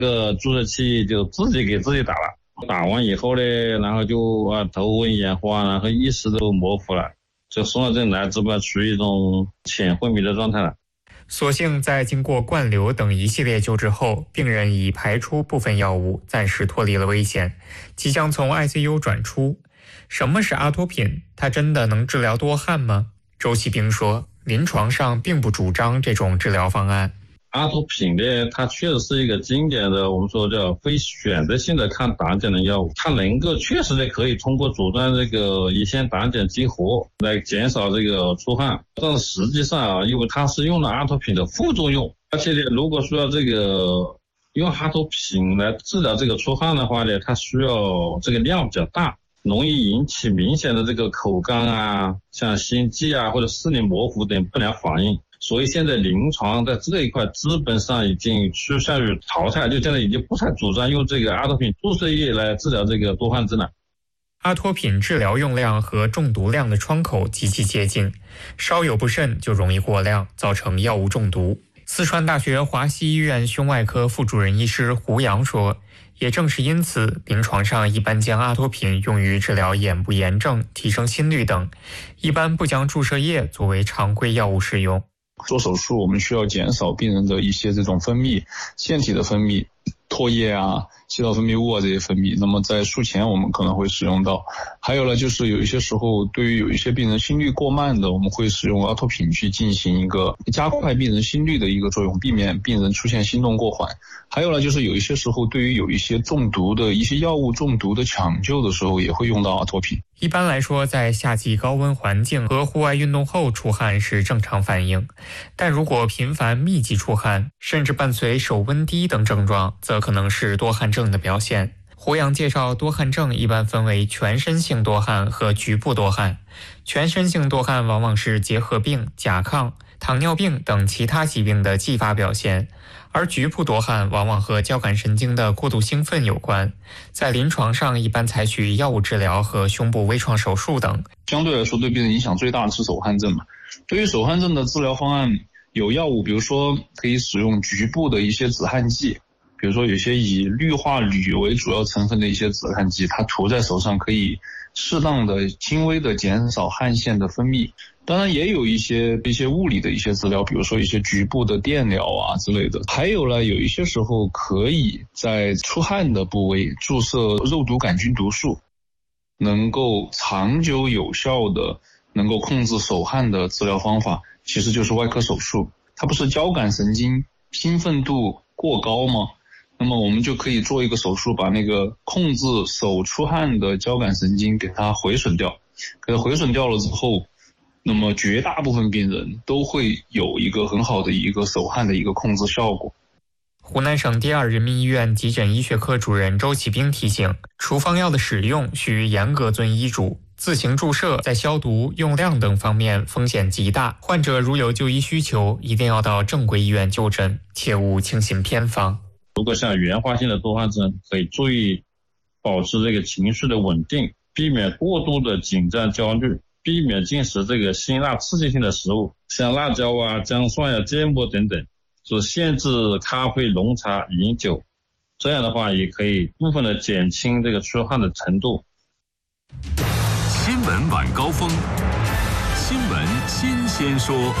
注射器就自己给自己打了，打完以后呢，然后就头昏眼花，然后意识都模糊了，就送到这里来，只不过处于一种浅昏迷的状态了。 所幸在经过灌流等一系列救治后，病人已排出部分药物，暂时脱离了危险，即将从 ICU 转出。什么是阿托品？它真的能治疗多汗吗？周启兵说，临床上并不主张这种治疗方案。 阿托品呢，它确实是一个经典的我们说叫非选择性的抗胆碱的药物，它能够确实的可以通过阻断这个乙酰胆碱激活来减少这个出汗，但是实际上因为它是用了阿托品的副作用，而且呢，如果说要这个用阿托品来治疗这个出汗的话呢，它需要这个量比较大，容易引起明显的这个口干啊，像心悸啊或者视力模糊等不良反应。所以现在临床在这一块基本上已经趋向于淘汰，就现在已经不太主张用这个阿托品注射液来治疗这个多汗症了。 阿托品治疗用量和中毒量的窗口极其接近，稍有不慎就容易过量，造成药物中毒。四川大学华西医院胸外科副主任医师胡杨说，也正是因此，临床上一般将阿托品用于治疗眼部炎症、提升心率等，一般不将注射液作为常规药物使用。 做手术我们需要减少病人的一些这种分泌，腺体的分泌，唾液啊、气道分泌物啊这些分泌，那么在术前我们可能会使用到。还有呢，就是有一些时候对于有一些病人心率过慢的，我们会使用阿托品去进行一个加快病人心率的一个作用，避免病人出现心动过缓。还有呢，就是有一些时候对于有一些中毒的一些药物中毒的抢救的时候也会用到阿托品。 一般来说，在夏季高温环境和户外运动后出汗是正常反应，但如果频繁密集出汗，甚至伴随手温低等症状，则可能是多汗症的表现。胡杨介绍，多汗症一般分为全身性多汗和局部多汗。全身性多汗往往是结核病、甲亢、糖尿病等其他疾病的继发表现，而局部多汗往往和交感神经的过度兴奋有关，在临床上一般采取药物治疗和胸部微创手术等。 相对来说，对病人影响最大的是手汗症嘛。对于手汗症的治疗方案，有药物，比如说可以使用局部的一些止汗剂，比如说有些以氯化铝为主要成分的一些止汗剂，它涂在手上可以适当的轻微的减少汗腺的分泌。当然也有一些物理的一些治疗，比如说一些局部的电疗啊之类的。还有呢，有一些时候可以在出汗的部位注射肉毒杆菌毒素，能够长久有效的能够控制手汗的治疗方法，其实就是外科手术。它不是交感神经兴奋度过高吗？那么我们就可以做一个手术，把那个控制手出汗的交感神经给它毁损掉。给它毁损掉了之后，那么绝大部分病人都会有一个很好的一个手汗的一个控制效果。 湖南省第二人民医院急诊医学科主任周启兵提醒，处方药的使用需严格遵医嘱，自行注射在消毒、用量等方面风险极大。患者如有就医需求，一定要到正规医院就诊，切勿轻信偏方。 如果像原发性的多汗症，可以注意保持这个情绪的稳定，避免过度的紧张焦虑，避免进食这个辛辣刺激性的食物，像辣椒啊、姜蒜啊、芥末等等，是限制咖啡、浓茶、饮酒，这样的话也可以部分的减轻这个出汗的程度。 新闻晚高峰，新闻新鲜说。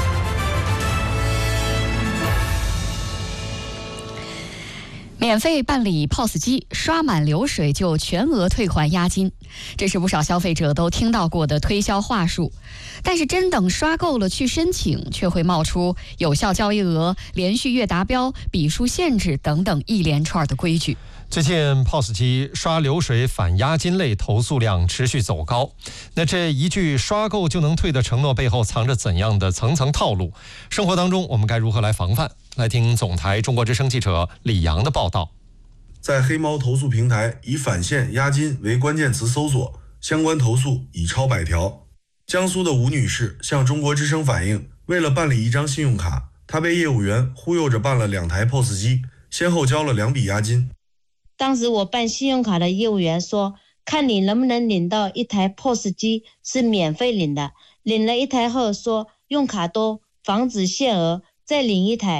免费办理 POS 机，刷满流水就全额退还押金，这是不少消费者都听到过的推销话术。但是真等刷够了去申请，却会冒出有效交易额、连续月达标、笔数限制等等一连串的规矩。 最近 POS 机刷流水返押金类投诉量持续走高，那这一句刷够就能退的承诺背后藏着怎样的层层套路？生活当中我们该如何来防范？来听总台中国之声记者李阳的报道。 在黑猫投诉平台以返现押金为关键词搜索，相关投诉已超100条。江苏的吴女士向中国之声反映，为了办理一张信用卡，她被业务员忽悠着办了2台 POS 机，先后交了2笔押金。 当时我办信用卡的业务员说，看你能不能领到1台 POS 机是免费领的，领了1台后说用卡多防止限额，再领1台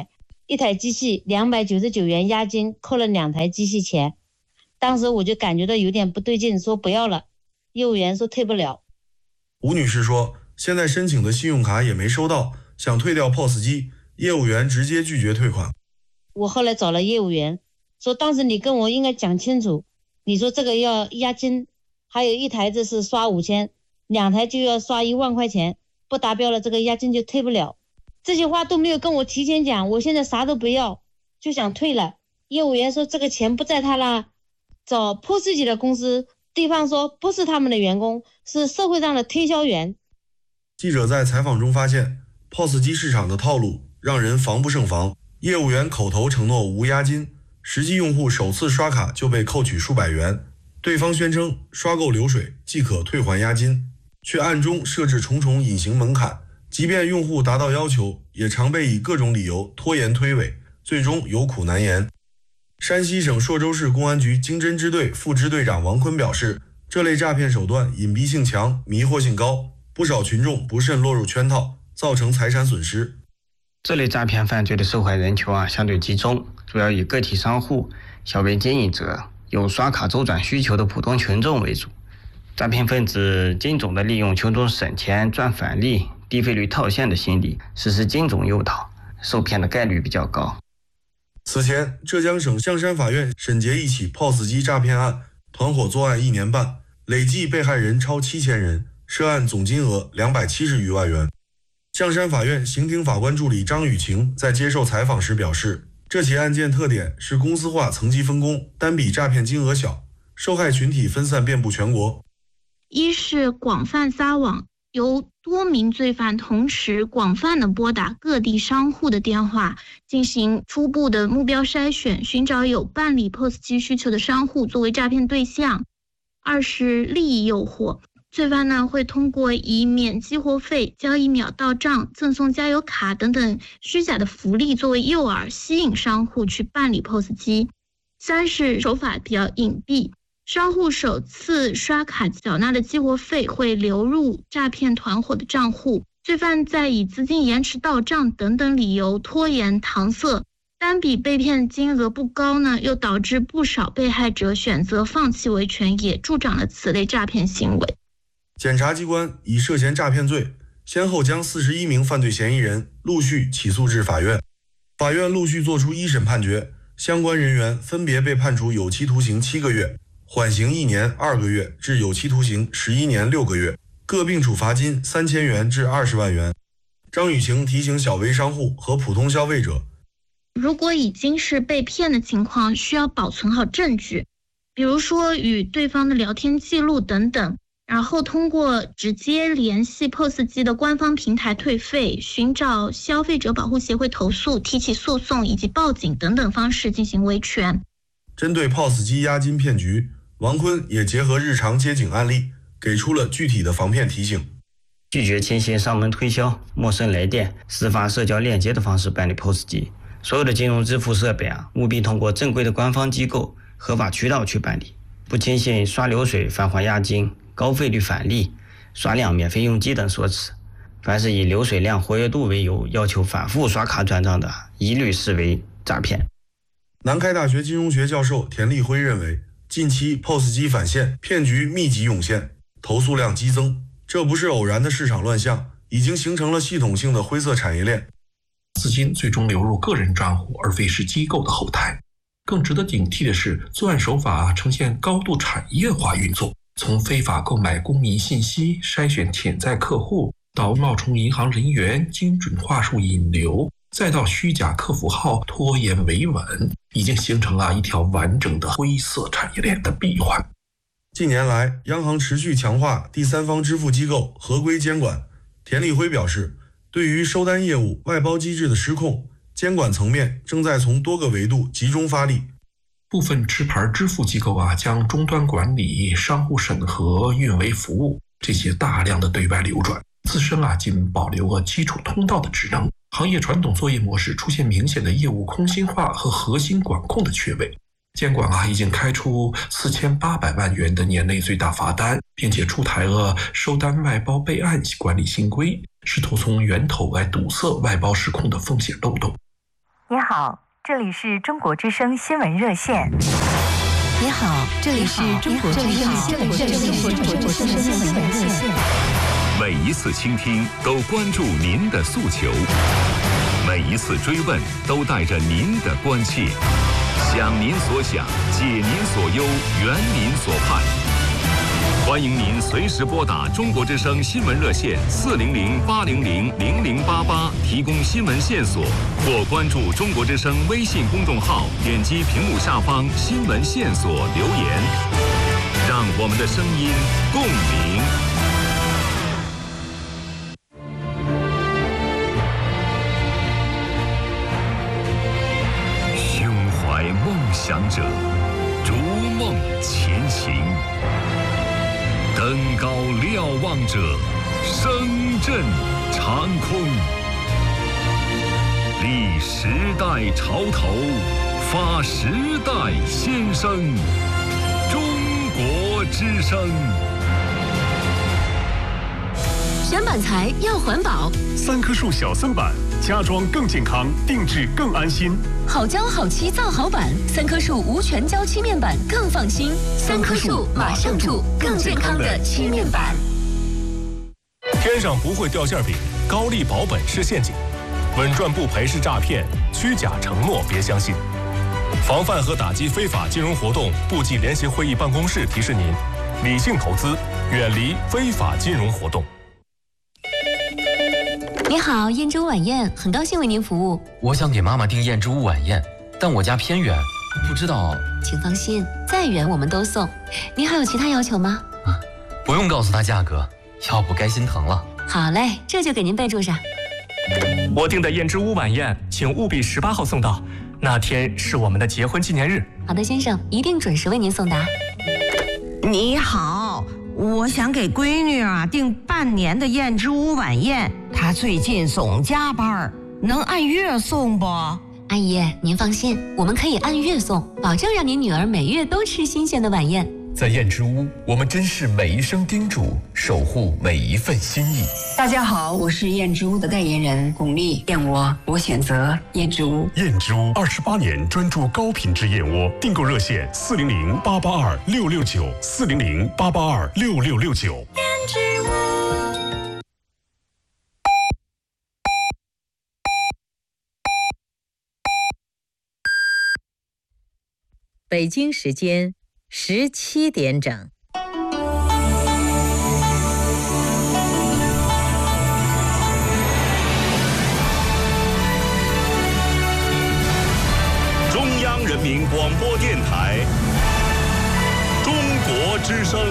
一台机器299元押金，扣了2台机器钱。当时我就感觉到有点不对劲，说不要了。业务员说退不了。 吴女士说，现在申请的信用卡也没收到，想退掉 POS 机，业务员直接拒绝退款。 我后来找了业务员，说当时你跟我应该讲清楚，你说这个要押金，还有一台子是刷5000，2台就要刷1万块钱，不达标了这个押金就退不了。这些话都没有跟我提前讲，我现在啥都不要，就想退了。业务员说这个钱不在他啦，找 POS 机的公司，对方说不是他们的员工，是社会上的推销员。 记者在采访中发现， POS 机市场的套路让人防不胜防。业务员口头承诺无押金，实际用户首次刷卡就被扣取数百元。对方宣称刷够流水即可退还押金，却暗中设置重重隐形门槛，即便用户达到要求，也常被以各种理由拖延推诿，最终有苦难言。山西省朔州市公安局经侦支队副支队长王坤表示，这类诈骗手段隐蔽性强，迷惑性高，不少群众不慎落入圈套，造成财产损失。 这类诈骗犯罪的受害人群相对集中，主要以个体商户、小微经营者、有刷卡周转需求的普通群众为主。诈骗分子精准地利用群众省钱赚返利、低费率套现的心理，实施精准诱导，受骗的概率比较高。 此前，浙江省象山法院审结一起 POS 机诈骗案，团伙作案1年半，累计被害人超7000人，涉案总金额270余万元。象山法院刑庭法官助理张雨晴在接受采访时表示，这起案件特点是公司化层级分工，单笔诈骗金额小，受害群体分散遍布全国。 一是广泛撒网，由多名罪犯同时广泛的拨打各地商户的电话，进行初步的目标筛选，寻找有办理 POS 机需求的商户作为诈骗对象。二是利益诱惑，罪犯呢会通过以免激活费、交易秒到账、赠送加油卡等等虚假的福利作为诱饵，吸引商户去办理 POS 机。三是手法比较隐蔽，商户首次刷卡缴纳的激活费会流入诈骗团伙的账户，罪犯在以资金延迟到账等等理由拖延搪塞，单笔被骗金额不高呢，又导致不少被害者选择放弃维权，也助长了此类诈骗行为。 检察机关以涉嫌诈骗罪，先后将41名犯罪嫌疑人陆续起诉至法院。法院陆续作出一审判决，相关人员分别被判处有期徒刑7个月、缓刑1年2个月至有期徒刑11年6个月，各并处罚金3000元至20万元。张雨晴提醒小微商户和普通消费者， 如果已经是被骗的情况，需要保存好证据，比如说与对方的聊天记录等等，然后通过直接联系 POS 机的官方平台退费、寻找消费者保护协会投诉、提起诉讼以及报警等等方式进行维权。 针对 POS 机押金骗局，王坤也结合日常接警案例，给出了具体的防骗提醒。 拒绝轻信上门推销、陌生来电、私发社交链接的方式办理 POS 机。所有的金融支付设备务必通过正规的官方机构、合法渠道去办理，不轻信刷流水返还押金、高费率返利、刷量免费用机等说辞。凡是以流水量、活跃度为由要求反复刷卡转账的，一律视为诈骗。 南开大学金融学教授田立辉认为，近期 POS 机返现骗局密集涌现，投诉量激增，这不是偶然的市场乱象，已经形成了系统性的灰色产业链。 资金最终流入个人账户，而非是机构的后台。更值得警惕的是，作案手法呈现高度产业化运作，从非法购买公民信息、筛选潜在客户，到冒充银行人员、精准话术引流，再到虚假客服号拖延维稳，已经形成了一条完整的灰色产业链的闭环。 近年来，央行持续强化第三方支付机构合规监管。田立辉表示，对于收单业务外包机制的失控，监管层面正在从多个维度集中发力。 部分持牌支付机构将终端管理、商户审核、运维服务这些大量的对外流转，自身仅保留了基础通道的职能。行业传统作业模式出现明显的业务空心化和核心管控的缺位。监管已经开出4800万元的年内最大罚单，并且出台了收单外包备案管理新规，试图从源头来堵塞外包失控的风险漏洞。 你好，这里是中国之声新闻热线。 你好，这里是中国之声新闻热线。 每一次倾听都关注您的诉求，每一次追问都带着您的关切，想您所想，解您所忧，圆您所盼。欢迎您随时拨打中国之声新闻热线400-800-0088提供新闻线索，或关注中国之声微信公众号，点击屏幕下方新闻线索留言，让我们的声音共鸣。胸怀梦想者，逐梦前行。登高瞭望者，声震长空。立时代潮头，发时代先声。中国之声。 选板材要环保 ，3棵树小森板，家装更健康，定制更安心。 好胶好漆造好板，3棵树无全胶漆面板更放心。3棵树马上住更健康的漆面板。 天上不会掉馅饼，高利保本是陷阱，稳赚不赔是诈骗，虚假承诺别相信。防范和打击非法金融活动部际联席会议办公室提示您：理性投资，远离非法金融活动。 你好，燕之屋晚宴，很高兴为您服务。 我想给妈妈订燕之屋晚宴，但我家偏远，不知道。 请放心，再远我们都送。您还有其他要求吗？ 不用告诉她价格，要不该心疼了。 好嘞，这就给您备注上。 我订的燕之屋晚宴，请务必18号送到，那天是我们的结婚纪念日。 好的，先生，一定准时为您送达。 你好，我想给闺女订半年的燕之屋晚宴，她最近总加班，能按月送不？ 阿姨，您放心，我们可以按月送，保证让您女儿每月都吃新鲜的晚宴。 在燕之屋，我们珍视每一声叮嘱，守护每一份心意。 大家好，我是燕之屋的代言人巩俐，燕窝我选择燕之屋。 燕之屋28年专注高品质燕窝，订购热线400-882-669，400-882-6669。燕之屋。 北京时间17点整。 中央人民广播电台，中国之声。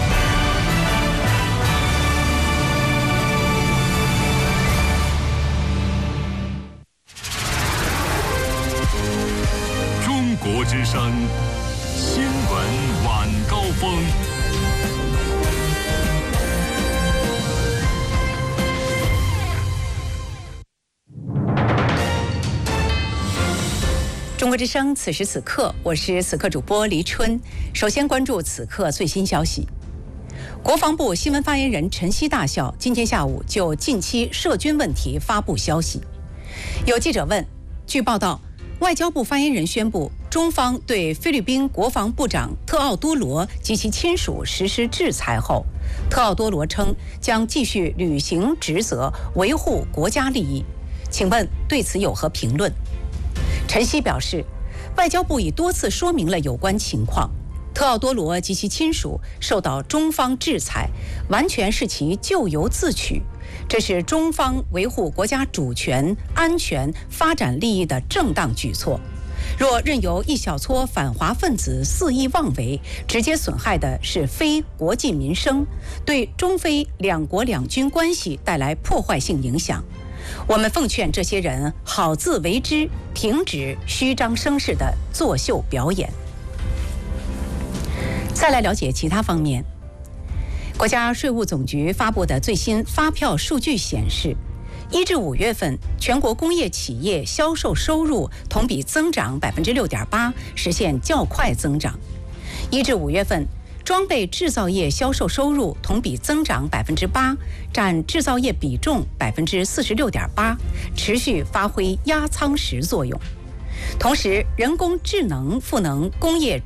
中国之声新闻晚高峰。 中国之声，此时此刻，我是此刻主播黎春。首先关注此刻最新消息。国防部新闻发言人陈希大校今天下午就近期涉军问题发布消息。有记者问，据报道，外交部发言人宣布，中方对菲律宾国防部长特奥多罗及其亲属实施制裁后，特奥多罗称将继续履行职责，维护国家利益。请问对此有何评论？陈希表示，外交部已多次说明了有关情况，特奥多罗及其亲属受到中方制裁，完全是其咎由自取，这是中方维护国家主权、安全、发展利益的正当举措。若任由一小撮反华分子肆意妄为，直接损害的是非国计民生，对中非两国两军关系带来破坏性影响。我们奉劝这些人好自为之，停止虚张声势的作秀表演。再来了解其他方面，国家税务总局发布的最新发票数据显示，1至5月份全国工业企业销售收入同比增长6.8%，实现较快增长。1至5月份， 装备制造业销售收入同比增长8%，占制造业比重46.8%，持续发挥压舱石作用。同时，人工智能赋能工业